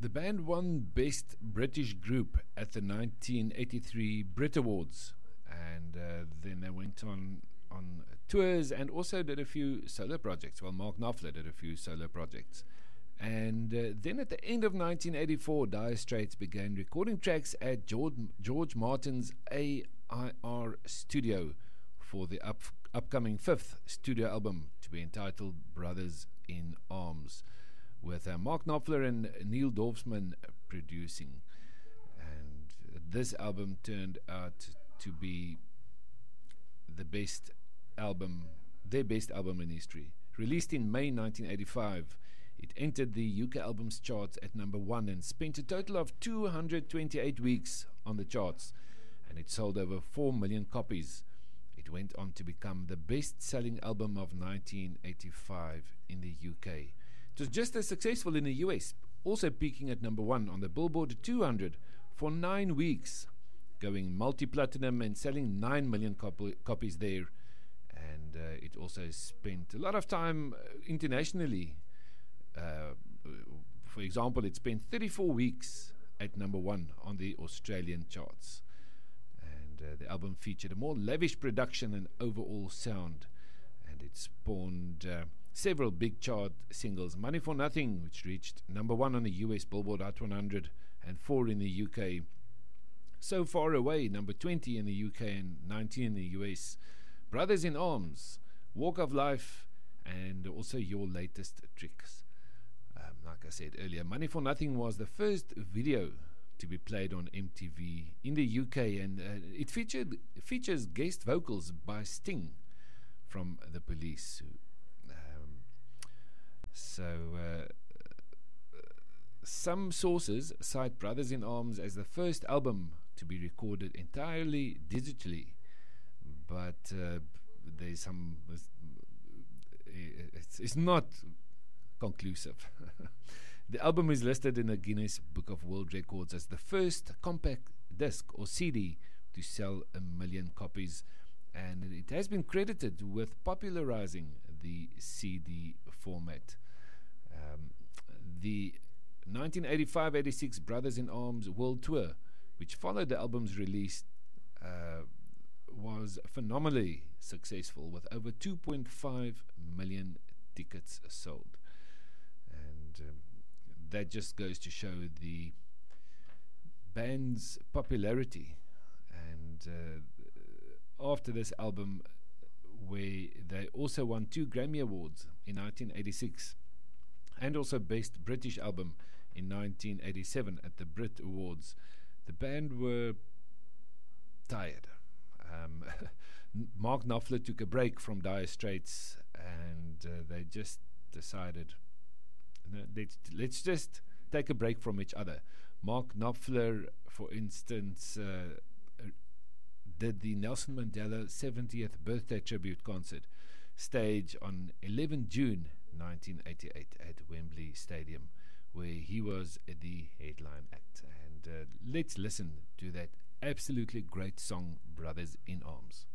The band won Best British Group at the 1983 Brit Awards, and then they went on tours and also did a few solo projects. Well, Mark Knopfler did a few solo projects. And then at the end of 1984, Dire Straits began recording tracks at George Martin's AIR studio for the upcoming fifth studio album, to be entitled Brothers in Arms, with Mark Knopfler and Neil Dorfman producing. And this album turned out to be their best album in history. Released in May 1985, it entered the UK Albums Charts at number 1 and spent a total of 228 weeks on the charts, and it sold over 4 million copies. It went on to become the best-selling album of 1985 in the UK. It was just as successful in the US, also peaking at number 1 on the Billboard 200 for 9 weeks, going multi-platinum and selling 9 million copies there. And it also spent a lot of time internationally. For example, it spent 34 weeks at number 1 on the Australian charts. And the album featured a more lavish production and overall sound. And it spawned several big chart singles. Money for Nothing, which reached number 1 on the US Billboard Hot 100 and 4 in the UK. So Far Away, number 20 in the UK and 19 in the US. Brothers in Arms, Walk of Life, and also Your Latest Tricks. Like I said earlier, Money for Nothing was the first video to be played on MTV in the UK, and it features guest vocals by Sting from The Police. Some sources cite Brothers in Arms as the first album to be recorded entirely digitally, but there's some it's not conclusive. The album is listed in the Guinness Book of World Records as the first compact disc or CD to sell 1 million copies, and it has been credited with popularizing the CD format. The 1985-86 Brothers in Arms World Tour, which followed the album's release, was phenomenally successful, with over 2.5 million tickets sold. And that just goes to show the band's popularity. And after this album, where they also won 2 Grammy Awards in 1986 and also Best British Album in 1987 at the Brit Awards, the band were tired. Mark Knopfler took a break from Dire Straits, and they just decided, let's just take a break from each other. Mark Knopfler, for instance, did the Nelson Mandela 70th birthday tribute concert stage on 11 June 1988 at Wembley Stadium, where he was the headline act. And let's listen to that absolutely great song, Brothers in Arms.